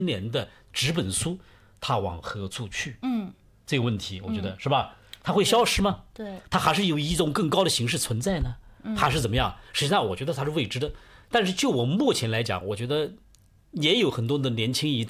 年的纸本书，它往何处去？这个问题我觉得是吧？它会消失吗？ 对， 它还是有一种更高的形式存在呢？还是怎么样？实际上我觉得它是未知的。但是就我目前来讲，我觉得也有很多的年轻一代